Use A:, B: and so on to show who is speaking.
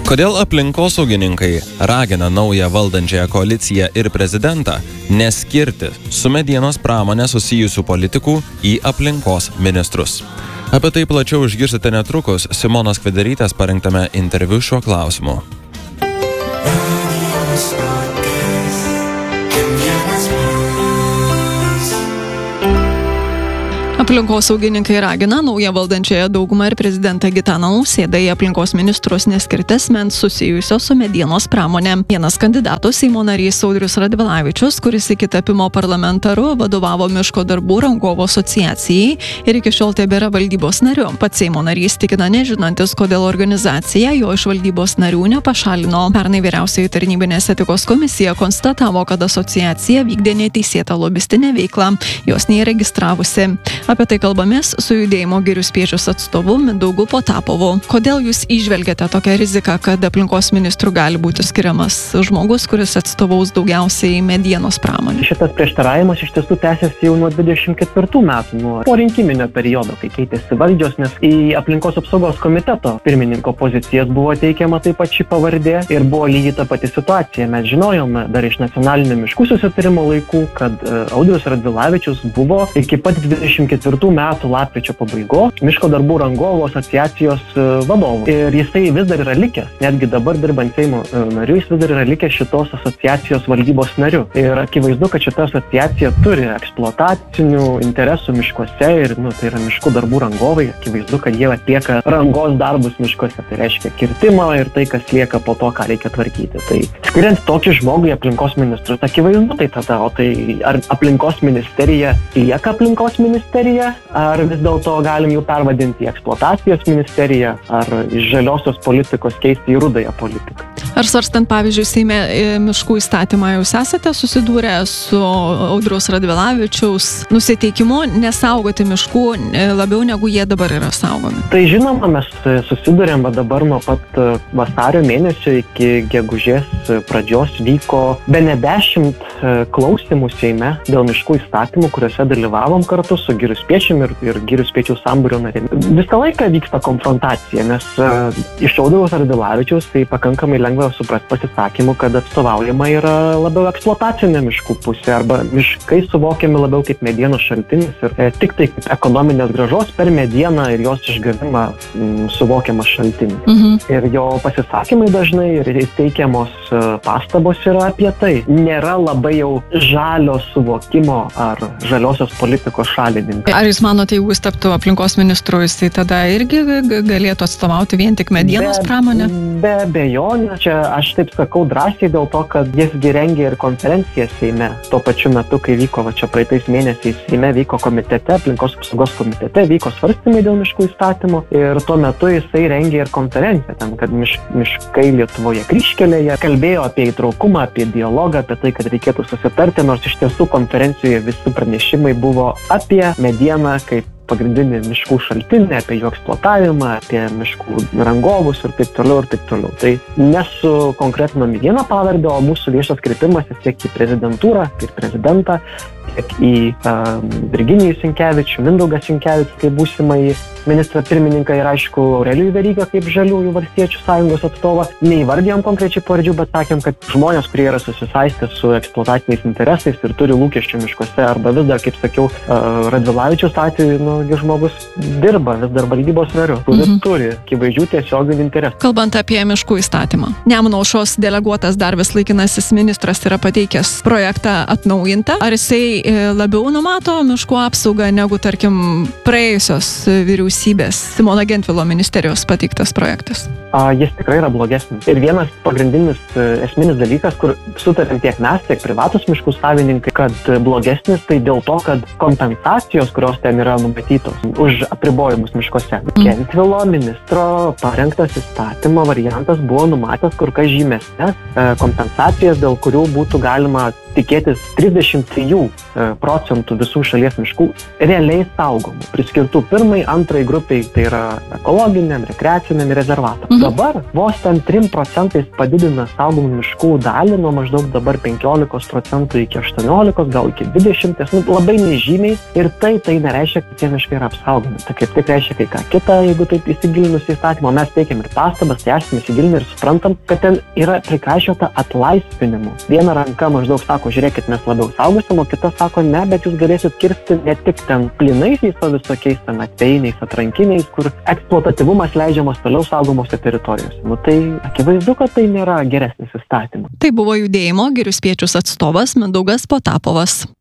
A: Kodėl aplinkosaugininkai ragina naują valdančiąją koaliciją ir prezidentą neskirti su medienos pramonė susijusių politikų į aplinkos ministrus? Apie tai plačiau išgirsite netrukus Simonos Kvedarytės parengtame interviu šiuo klausimu.
B: Aplinkosaugininkai ragina naują valdančiąją daugumą ir prezidentą Gitaną Nausėdą į aplinkos ministrus neskirti asmens susijusios su medienos pramonė. Vienas kandidatų Seimo narys Audrius Radvilavičius, kuris iki tapimo parlamentaru vadovavo Miško darbų rangovų asociacijai ir iki šiol tebėra valdybos nariu. Pats Seimo narys tikina nežinantis, kodėl organizacija jo iš valdybos narių nepašalino. Pernai vyriausioji tarnybinės etikos komisija konstatavo, kad asociacija vykdė neteisėtą lobistinę veiklą, jos neįregistravusi. Apie tai kalbamės su judėjimo Girių Spiečius atstovu Mindaugu Potapovu. Kodėl jūs įžvelgiate tokią riziką, kad aplinkos ministru gali būti skiriamas žmogus, kuris atstovaus daugiausiai medienos pramonę?
C: Šitas prieštaravimas iš tiesų tęsiasi jau nuo 24 metų, nuo porinkiminio periodo, kai keitėsi valdžios, nes į aplinkos apsaugos komiteto pirmininko pozicijas buvo teikiama taip pat ši pavardė ir buvo lygiai ta pati situacija. Mes žinojome dar iš nacionalinio miškų susitarimo laikų, kad Audrius Radvilavičius buvo iki pat 24 metų lapkričio pabaigos Miško darbų rangovų asociacijos vadovų. Ir jisai vis dar yra likęs, netgi dabar dirbant Seimo nariu, jis vis dar yra likęs šitos asociacijos valdybos nariu. Ir akivaizdu, kad šita asociacija turi eksploatacinių interesų miškuose ir tai yra miškų darbų rangovai. Akivaizdu, kad jie atlieka rangos darbus miškuose. Tai reiškia kirtimą ir tai, kas lieka po to, ką reikia tvarkyti. Tai skiriant tokį žmogų į aplinkos ministrus, akivaizdu tai tada, o tai ar aplinkos ministerija lieka aplinkos ministerija, ar vis dėlto galim jų pervadinti į eksploatacijos ministeriją, ar iš žaliosios politikos keisti į rudąją politiką.
B: Ar svarstant, pavyzdžiui, Seime miškų įstatymą, jūs esate susidūrę su Audriaus Radvilavičiaus nusiteikimu nesaugoti miškų labiau negu jie dabar yra saugomi?
C: Tai žinoma, mes susidūrėm dabar nuo pat vasario mėnesio iki gegužės pradžios vyko bene 10 klausimų Seime dėl miškų įstatymų, kuriuose dalyvavom kartu su Girių Spiečium ir Girių Spiečių sambūrio narėmis. Visą laiką vyksta konfrontacija, nes iš Audriaus Radvilavičiaus tai pakankamai lengva suprasti pasisakymų, kad atstovaujama yra labiau eksploatacinė miškų pusė arba miškai suvokiami labiau kaip medienos šaltinis ir tik tai kaip ekonominės grąžos per medieną ir jos išgavimą suvokiamas šaltinis. Ir jo pasisakymai dažnai ir teikiamos pastabos yra apie tai. Nėra labai jau žalio suvokimo ar žaliosios politikos šalininkai.
B: Ar jūs manote, jeigu jis taptų aplinkos ministru, jisai tada irgi galėtų atstovauti vien tik medienos pramonę?
C: Be abejonės. Čia aš taip sakau drąsiai dėl to, kad jisgi rengė ir konferenciją Seime. Tuo pačiu metu, kai vyko čia praeitais mėnesiais Seime vyko komitete, aplinkos apsaugos komitete, vyko svarstymai dėl miškų įstatymų ir tuo metu jisai rengė ir konferenciją ten, kad miškai Lietuvoje kryžkelėje, kalbėjo apie įtraukumą, apie dialogą, apie tai, kad reikėtų susitarti, nors iš tiesų konferencijoje visi pranešimai buvo apie medieną kaip pagrindinį miškų šaltinį, apie jų eksploatavimą, apie miškų rangovus ir taip toliau ir taip toliau. Tai nesukonkretinam į vieną pavardę, o mūsų viešas kreipimasis tiek į prezidentūrą ir prezidentą, tiek į Virginijų Sinkevičių, Mindaugą Sinkevičių kaip būsimąjį ministrą pirmininką ir aišku Aurelijų Verygą kaip Žaliųjų valstiečių sąjungos atstovą. Neįvardėjom konkrečiai pavardžių, bet sakėm, kad žmonės, kurie yra susisaistę su eksploataciniais interesais ir turi lūkesčių miškuose, arba vis dar, kaip sakiau, Radvilavičiaus atveju, žmogus dirba vis dar valdybos nariu, turi akivaizdžių tiesioginių interesų.
B: Kalbant apie miškų įstatymą, Nemuno aušros deleguotas dar vis laikinasis ministras yra pateikęs projektą atnaujintą. Ar jisai labiau numato miškų apsaugą negu, tarkim, praėjusios vyriausybės Simono Gentvilo ministerijos pateiktas projektas?
C: Jis tikrai yra blogesnis. Ir vienas pagrindinis esminis dalykas, kur sutarėm tiek mes, tiek privatus miškų savininkai, kad blogesnis, tai dėl to, kad kompensacijos, kurios ten yra numatytos už apribojimus miškuose. Gentvilo ministro parengtas įstatymo variantas buvo numatęs kur kas žymesnes kompensacijas, dėl kurių būtų galima tikėtis 33% visų šalies miškų realiai saugomų, priskirtų pirmai, antrai grupiai, tai yra ekologiniam, rekreaciniam rezervatam. Dabar vos ten 3% padidina saugomų miškų dalį nuo maždaug dabar 15% iki 18, gal iki 20, labai nežymiai, ir tai nereiškia, kad tie miškai yra apsaugomi. Tai kaip tik reiškia kai ką kita, jeigu taip įsigilinus į įstatymą, mes teikiam ir pastabas, tai esame įsigilinę ir suprantam, kad ten yra prikaišiota atlaisvinimu. Viena ranka maždaug sako, žiūrėkit, mes labiau saugosim, o kita sako, ne, bet jūs galėsit kirsti ne tik ten plynaisiais, o visokiais ten atveiniais, atrankiniais, kur eksploatatyvumas leidžiamas toliau saugomose teritorijose. Tai akivaizdu, kad tai nėra geresnis įstatymas.
B: Tai buvo judėjimo Girių Spiečius atstovas Mindaugas Potapovas.